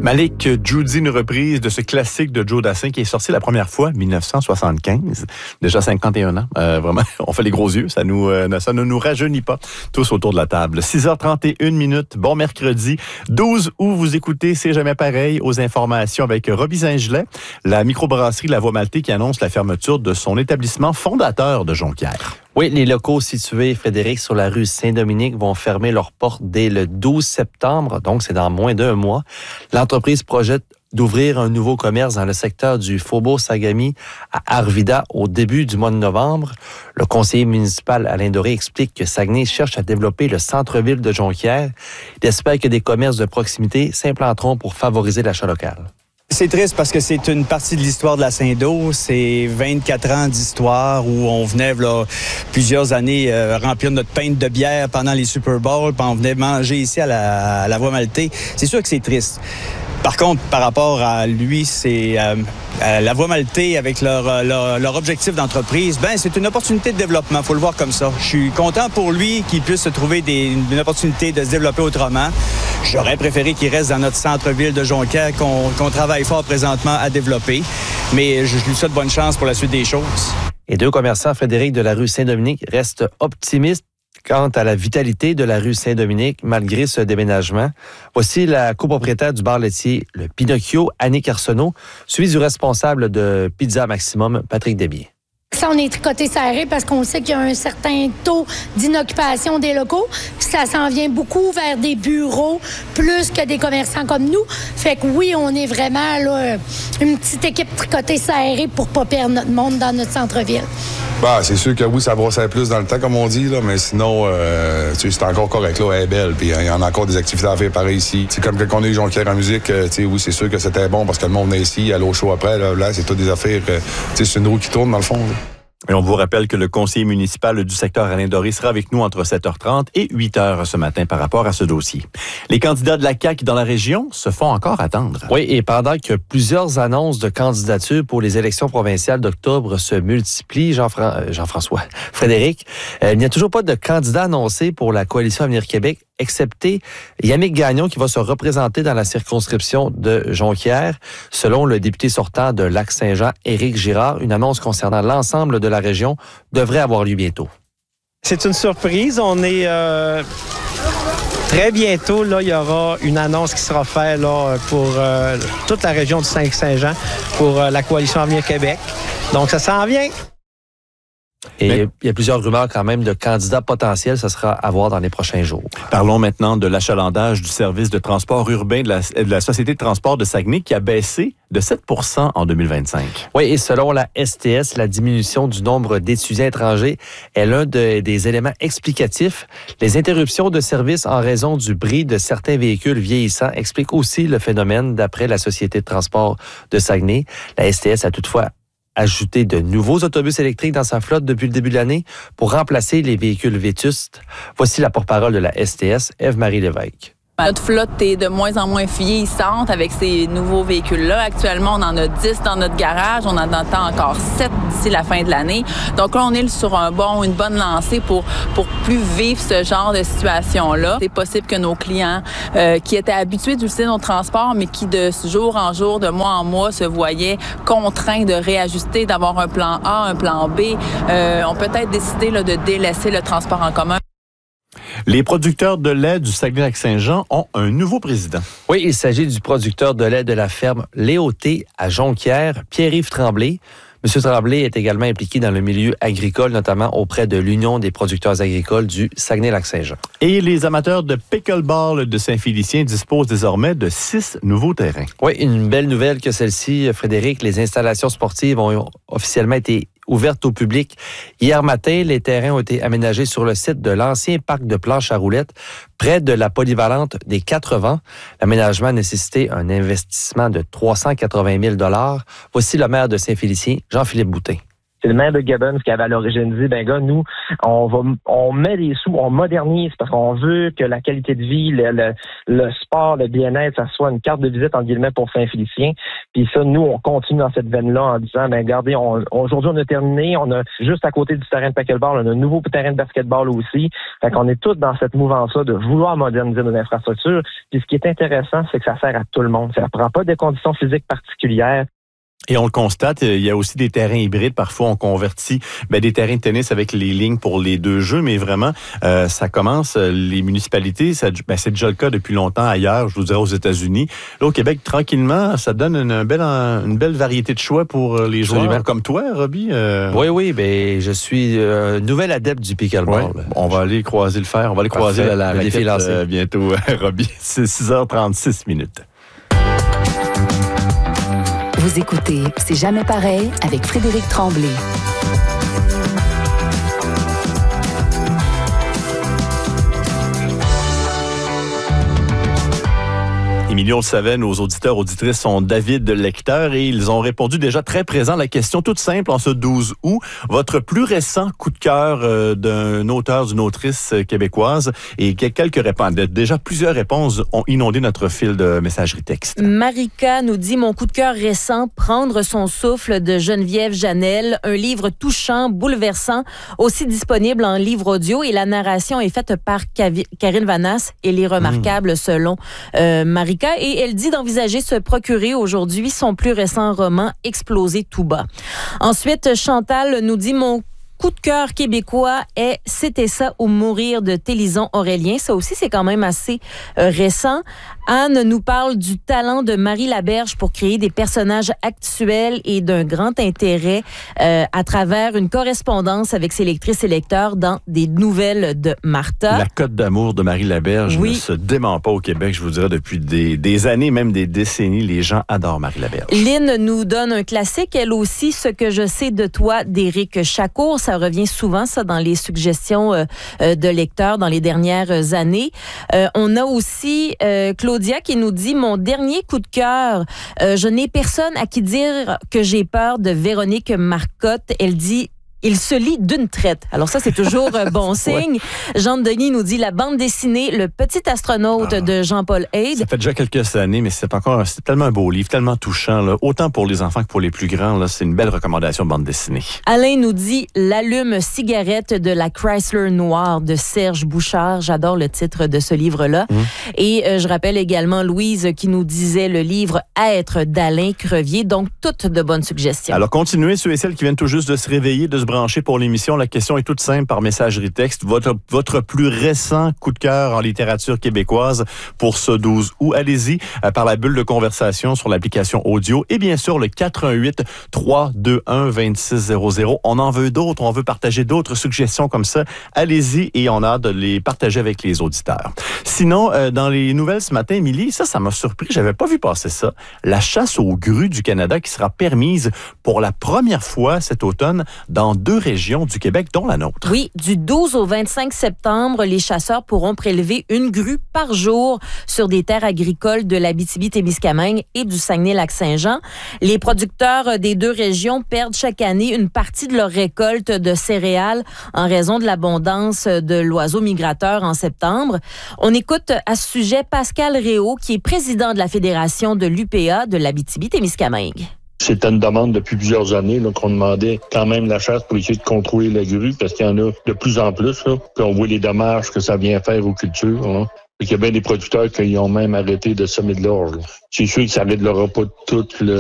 Malik Judy, une reprise de ce classique de Joe Dassin qui est sorti la première fois en 1975. Déjà 51 ans. Vraiment, on fait les gros yeux. Ça ne nous rajeunit pas. Tous autour de la table. 6h31 . Bon mercredi 12 août. Vous écoutez C'est jamais pareil aux informations avec Roby Saint-Gelais, la microbrasserie La Voie Maltée qui annonce la fermeture de son établissement fondateur de Jonquière. Oui, les locaux situés, Frédéric, sur la rue Saint-Dominique vont fermer leurs portes dès le 12 septembre, donc c'est dans moins d'un mois. L'entreprise projette d'ouvrir un nouveau commerce dans le secteur du Faubourg Sagami à Arvida au début du mois de novembre. Le conseiller municipal Alain Doré explique que Saguenay cherche à développer le centre-ville de Jonquière. Il espère que des commerces de proximité s'implanteront pour favoriser l'achat local. C'est triste parce que c'est une partie de l'histoire de la Saint-Do. C'est 24 ans d'histoire où on venait là, plusieurs années remplir notre pinte de bière pendant les Super Bowls, puis on venait manger ici à la Voie Maltée. C'est sûr que c'est triste. Par contre, par rapport à lui, c'est la Voie Maltée avec leur objectif d'entreprise. C'est une opportunité de développement. Faut le voir comme ça. Je suis content pour lui qu'il puisse se trouver une opportunité de se développer autrement. J'aurais préféré qu'il reste dans notre centre-ville de Jonquière qu'on travaille fort présentement à développer. Mais je lui souhaite bonne chance pour la suite des choses. Et deux commerçants, Frédéric, de la rue Saint-Dominique, restent optimistes quant à la vitalité de la rue Saint-Dominique, malgré ce déménagement. Voici la copropriétaire du bar laitier Le Pinocchio, Annick Arsenault, suivie du responsable de Pizza Maximum, Patrick Desbiens. Ça, on est tricoté serré parce qu'on sait qu'il y a un certain taux d'inoccupation des locaux. Puis ça s'en vient beaucoup vers des bureaux plus que des commerçants comme nous. Fait que oui, on est vraiment là, une petite équipe tricotée serrée pour pas perdre notre monde dans notre centre-ville. C'est sûr que oui, ça brossait plus dans le temps, comme on dit, là, mais sinon, c'est encore correct, là, elle est belle, puis il y en a encore des activités à faire pareil ici. C'est comme quand on est Jonquière en musique, oui, c'est sûr que c'était bon parce que le monde venait ici, allait au show après, là c'est toutes des affaires, c'est une roue qui tourne dans le fond. Là. Et on vous rappelle que le conseiller municipal du secteur Alain Doré sera avec nous entre 7h30 et 8h ce matin par rapport à ce dossier. Les candidats de la CAQ dans la région se font encore attendre. Oui, et pendant que plusieurs annonces de candidature pour les élections provinciales d'octobre se multiplient, Jean-François, Frédéric, il n'y a toujours pas de candidat annoncé pour la Coalition Avenir Québec, excepté Yannick Gagnon qui va se représenter dans la circonscription de Jonquière. Selon le député sortant de Lac-Saint-Jean, Éric Girard, une annonce concernant l'ensemble de la région devrait avoir lieu bientôt. C'est une surprise. On est très bientôt. Là, il y aura une annonce qui sera faite là, pour toute la région du Saint-Jean pour la Coalition Avenir Québec. Donc, ça s'en vient. Et il y a plusieurs rumeurs quand même de candidats potentiels. Ça sera à voir dans les prochains jours. Parlons maintenant de l'achalandage du service de transport urbain de la Société de transport de Saguenay qui a baissé de 7% en 2025. Oui, et selon la STS, la diminution du nombre d'étudiants étrangers est l'un des éléments explicatifs. Les interruptions de service en raison du bris de certains véhicules vieillissants expliquent aussi le phénomène d'après la Société de transport de Saguenay. La STS a toutefois ajouter de nouveaux autobus électriques dans sa flotte depuis le début de l'année pour remplacer les véhicules vétustes. Voici la porte-parole de la STS, Ève-Marie Lévesque. Notre flotte est de moins en moins vieillissante avec ces nouveaux véhicules-là. Actuellement, on en a 10 dans notre garage. On en attend encore 7 d'ici la fin de l'année. Donc là, on est sur une bonne lancée pour plus vivre ce genre de situation-là. C'est possible que nos clients qui étaient habitués d'utiliser nos transports, mais qui de jour en jour, de mois en mois, se voyaient contraints de réajuster, d'avoir un plan A, un plan B, ont peut-être décidé là, de délaisser le transport en commun. Les producteurs de lait du Saguenay-Lac-Saint-Jean ont un nouveau président. Oui, il s'agit du producteur de lait de la ferme Léoté à Jonquière, Pierre-Yves Tremblay. M. Tremblay est également impliqué dans le milieu agricole, notamment auprès de l'Union des producteurs agricoles du Saguenay-Lac-Saint-Jean. Et les amateurs de pickleball de Saint-Félicien disposent désormais de 6 nouveaux terrains. Oui, une belle nouvelle que celle-ci, Frédéric. Les installations sportives ont officiellement été ouvertes au public. Hier matin, les terrains ont été aménagés sur le site de l'ancien parc de planches à roulettes, près de la polyvalente des 4 vents. L'aménagement a nécessité un investissement de 380 000 $. Voici le maire de Saint-Félicien, Jean-Philippe Boutin. C'est le maire de Gibbons qui avait à l'origine dit, nous, on met des sous, on modernise parce qu'on veut que la qualité de vie, le sport, le bien-être, ça soit une carte de visite, entre guillemets, pour Saint-Félicien. Puis ça, nous, on continue dans cette veine-là en disant, ben regardez, aujourd'hui, on a terminé, on a juste à côté du terrain de pickleball, on a un nouveau terrain de basketball aussi. Fait qu'on est tous dans cette mouvance-là de vouloir moderniser nos infrastructures. Puis ce qui est intéressant, c'est que ça sert à tout le monde. Ça ne prend pas des conditions physiques particulières. Et on le constate, il y a aussi des terrains hybrides. Parfois, on convertit des terrains de tennis avec les lignes pour les deux jeux, mais vraiment, ça commence, les municipalités, c'est déjà le cas depuis longtemps ailleurs, je vous dirais aux États-Unis. Là, au Québec, tranquillement, ça donne une belle variété de choix pour les joueurs comme toi, Robbie. Oui, je suis nouvel adepte du pickleball. Ouais, on va aller croiser le fer, on va aller croiser la raquette bientôt, Robbie. C'est 6h36 minutes. Vous écoutez C'est jamais pareil avec Frédéric Tremblay. Émilie, on le savait, nos auditeurs, auditrices sont d'avides lecteurs et ils ont répondu déjà très présent à la question toute simple en ce 12 août. Votre plus récent coup de cœur d'un auteur, d'une autrice québécoise et quelques réponses. Déjà, plusieurs réponses ont inondé notre fil de messagerie texte. Marika nous dit « Mon coup de cœur récent, Prendre son souffle » de Geneviève Janel. Un livre touchant, bouleversant, aussi disponible en livre audio et la narration est faite par Karine Vanasse. Elle est remarquable selon Marika. Et elle dit d'envisager se procurer aujourd'hui son plus récent roman « Exploser tout bas ». Ensuite, Chantal nous dit « Mon coup de cœur québécois est « C'était ça ou mourir » de Télison Aurélien. Ça aussi, c'est quand même assez récent. Anne nous parle du talent de Marie Laberge pour créer des personnages actuels et d'un grand intérêt à travers une correspondance avec ses lectrices et lecteurs dans des nouvelles de Martha. La cote d'amour de Marie Laberge ne se dément pas au Québec, je vous dirais, depuis des années, même des décennies. Les gens adorent Marie Laberge. Lynn nous donne un classique, elle aussi, « Ce que je sais de toi » d'Éric Chacour. Ça revient souvent, ça, dans les suggestions de lecteurs dans les dernières années. On a aussi Claudia qui nous dit « Mon dernier coup de cœur, je n'ai personne à qui dire que j'ai peur » de Véronique Marcotte. Elle dit « Il se lit d'une traite ». Alors ça, c'est toujours bon signe. Jean Denis nous dit la bande dessinée Le Petit Astronaute de Jean-Paul Haid. Ça fait déjà quelques années, mais c'est tellement un beau livre, tellement touchant, là. Autant pour les enfants que pour les plus grands. Là, c'est une belle recommandation de bande dessinée. Alain nous dit L'allume-cigarette de la Chrysler Noire de Serge Bouchard. J'adore le titre de ce livre-là. Et je rappelle également Louise qui nous disait le livre Être d'Alain Crevier. Donc, toutes de bonnes suggestions. Alors, continuez, ceux et celles qui viennent tout juste de se réveiller, de se brancher pour l'émission. La question est toute simple par messagerie texte. Votre plus récent coup de cœur en littérature québécoise pour ce 12 août. Allez-y par la bulle de conversation sur l'application audio et bien sûr le 418-321-2600. On en veut d'autres, on veut partager d'autres suggestions comme ça. Allez-y et on a hâte de les partager avec les auditeurs. Sinon, dans les nouvelles ce matin, Émilie, ça m'a surpris. J'avais pas vu passer ça. La chasse aux grues du Canada qui sera permise pour la première fois cet automne dans 2 régions du Québec, dont la nôtre. Oui, du 12 au 25 septembre, les chasseurs pourront prélever une grue par jour sur des terres agricoles de l'Abitibi-Témiscamingue et du Saguenay-Lac-Saint-Jean. Les producteurs des 2 régions perdent chaque année une partie de leur récolte de céréales en raison de l'abondance de l'oiseau migrateur en septembre. On écoute à ce sujet Pascal Réau, qui est président de la Fédération de l'UPA de l'Abitibi-Témiscamingue. C'était une demande depuis plusieurs années là, qu'on demandait quand même la chasse pour essayer de contrôler la grue parce qu'il y en a de plus en plus. Là. Puis on voit les dommages que ça vient faire aux cultures. Hein. Il y a bien des producteurs qui ont même arrêté de semer de l'orge. C'est sûr que ça ne réglera pas tout